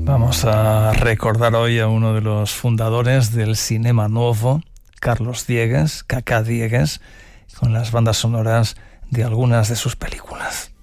Vamos a recordar hoy a uno de los fundadores del Cinema Nuevo, Carlos Diegues, Cacá Diegues, con las bandas sonoras de algunas de sus películas.